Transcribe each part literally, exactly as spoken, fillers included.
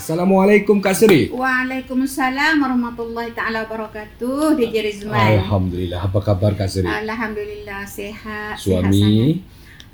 Assalamualaikum Kak Seri. Waalaikumsalam warahmatullahi taala wabarakatuh. D J Rizman. Alhamdulillah. Apa khabar Kak Seri? Alhamdulillah sehat. Suami? Sehat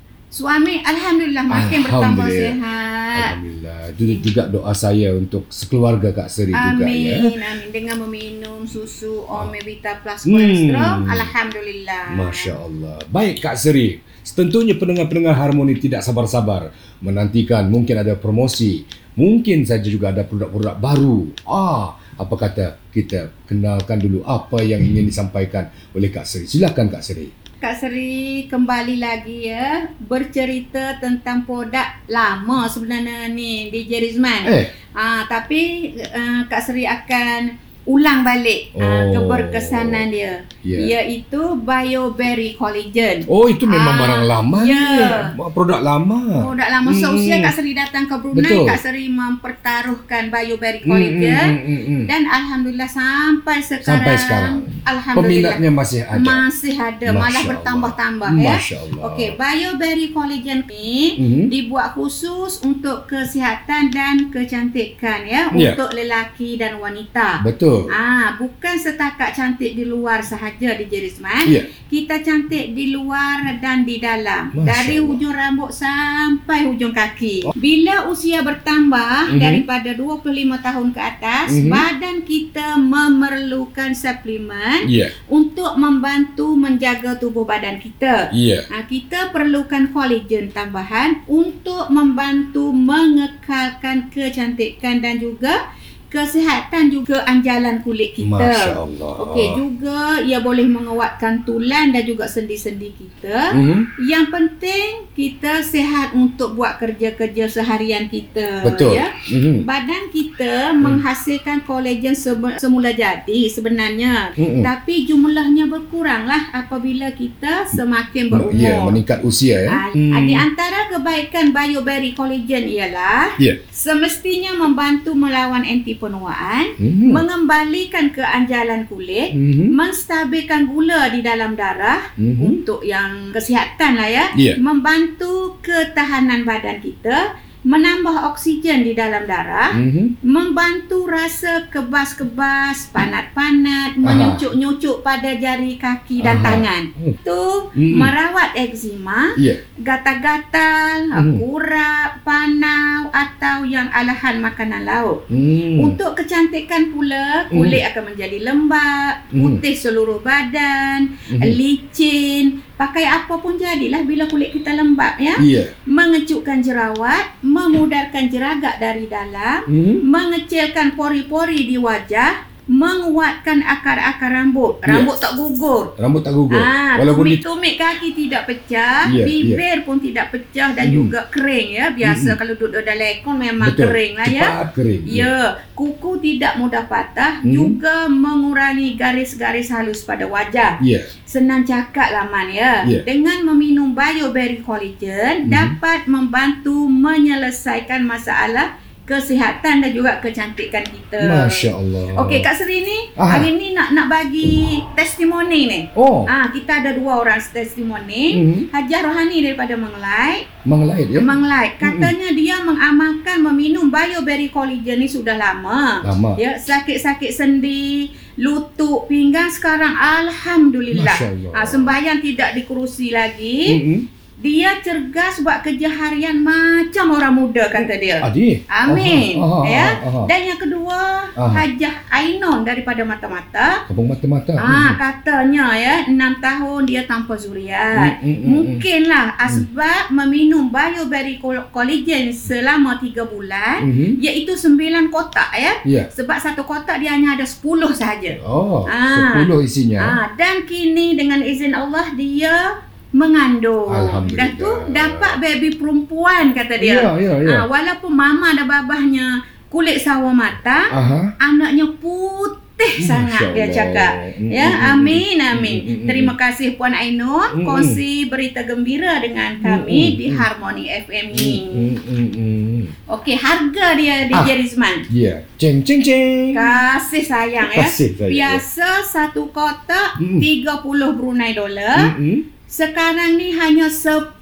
Suami alhamdulillah makin bertambah sehat. Alhamdulillah. Itu juga doa saya untuk sekeluarga Kak Seri juga ya. Amin, amin. Dengan meminum susu Omevita Plus kolesterol, Hmm. alhamdulillah. Masya Allah. Baik Kak Seri. Tentunya pendengar-pendengar Harmoni tidak sabar-sabar menantikan mungkin ada promosi. Mungkin saja juga ada produk-produk baru. Ah, apa kata kita kenalkan dulu apa yang ingin disampaikan oleh Kak Seri. Silakan Kak Seri. Kak Seri kembali lagi ya bercerita tentang produk lama sebenarnya ni D J Rizman. Eh. Ah, tapi uh, Kak Seri akan ulang balik oh. uh, keberkesanan dia, yeah. iaitu Bioberry Collagen. Oh, itu memang uh, barang lama yeah. ni. Produk lama. Produk lama. Hmm. Seusia Kak Seri datang ke Brunei, betul. Kak Seri mempertaruhkan Bioberry Collagen hmm, hmm, hmm, hmm. dan alhamdulillah sampai sekarang, sampai sekarang alhamdulillah peminatnya masih ada. Masih ada, Masya malah bertambah-tambah ya. Okey, Bioberry Collagen ni hmm. dibuat khusus untuk kesihatan dan kecantikan ya, yeah. untuk lelaki dan wanita. Betul. Ah, bukan setakat cantik di luar sahaja di Rizman. Yeah. Kita cantik di luar dan di dalam. Masya Dari Allah. Hujung rambut sampai hujung kaki. Oh. Bila usia bertambah mm-hmm. daripada dua puluh lima tahun ke atas, mm-hmm. badan kita memerlukan suplemen yeah. untuk membantu menjaga tubuh badan kita. Yeah. Ah, kita perlukan kolagen tambahan untuk membantu mengekalkan kecantikan dan juga kesihatan juga anjalan kulit kita. Masya Allah. Okey, juga ia boleh menguatkan tulang dan juga sendi-sendi kita. Mm-hmm. Yang penting kita sihat untuk buat kerja-kerja seharian kita. Betul. Ya. Mm-hmm. Badan kita mm. menghasilkan kolagen se- semula jadi sebenarnya. Mm-hmm. Tapi jumlahnya berkuranglah apabila kita semakin berumur. Ya, meningkat usia ya. Ha, mm. Di antara kebaikan Bioberry Collagen ialah yeah. semestinya membantu melawan anti penuaan, mm-hmm. mengembalikan keanjalan kulit, mm-hmm. menstabilkan gula di dalam darah mm-hmm. untuk yang kesihatan lah ya, yeah. membantu ketahanan badan kita, menambah oksigen di dalam darah, mm-hmm. membantu rasa kebas-kebas, panat-panat, menyucuk-nyucuk pada jari kaki dan Aha. tangan. Itu mm-hmm. merawat eczema, yeah. gatal-gatal, mm-hmm. kurap, panau atau yang alahan makanan laut. Mm. Untuk kecantikan pula, kulit mm. akan menjadi lembap, putih mm. seluruh badan, mm. licin. Pakai apa pun jadilah bila kulit kita lembap ya. Yeah. Mengecukkan jerawat, memudarkan jeragak dari dalam, mm-hmm. mengecilkan pori-pori di wajah, menguatkan akar-akar rambut. Rambut yeah. tak gugur. Rambut tak gugur. Ah, tumit-tumit kaki tidak pecah, yeah, bibir yeah. pun tidak pecah dan mm. juga kering ya. Biasa mm. kalau duduk dalam aircon memang Betul. kering lah ya. Cepat kering. Ya, yeah. kuku tidak mudah patah, mm. juga mengurangi garis-garis halus pada wajah. Yeah. Senang cakap lah Man ya. Yeah. Dengan meminum Bioberry Collagen mm. dapat membantu menyelesaikan masalah kesihatan dan juga kecantikan kita. Masya Allah. Okey, Kak Seri ni Aha. hari ni nak nak bagi testimoni ni. Oh. Ah, kita ada dua orang testimoni. Mm-hmm. Hajah Rohani daripada Mengelait. Mengelait ya? Mengelait. Katanya mm-hmm. dia mengamalkan meminum Bioberry Collagen ni sudah lama. Lama. Ya, sakit-sakit sendi, lutut, pinggang sekarang alhamdulillah. Masya Allah. Ah, sembahyang tidak dikerusi lagi. Mm-hmm. Dia cergas buat kerja harian macam orang muda kata dia. Adi. Amin. Aha, aha, ya. aha. Dan yang kedua, aha. Hajah Ainon daripada Mata-Mata. Kampung Mata-Mata. Ah, katanya ya, enam tahun dia tanpa zuriat. Mm, mm, Mungkinlah mm, asbab mm. meminum Bioberry Collagen selama tiga bulan, mm-hmm. iaitu sembilan kotak ya. Yeah. Sebab satu kotak dia hanya ada sepuluh sahaja. Oh, ah. sepuluh isinya. Ah, dan kini dengan izin Allah dia mengandung. Dan tu dapat baby perempuan kata dia. Ya, ya, ya. Ha, walaupun mama dan babahnya kulit sawo mata, Aha. anaknya putih sangat dia cakap. Mm, ya, amin amin. Mm, mm, Terima kasih Puan Ainun mm, kongsi berita gembira dengan kami mm, di Harmoni F M ni. Mm, mm, mm. Okey, harga dia di ah, Rizman. Ya. Yeah. Ceng ceng ceng. Kasih sayang ya. Kasih sayang. Biasa satu kotak mm. tiga puluh Brunei dolar. Mm, mm. Sekarang ni hanya sepuluh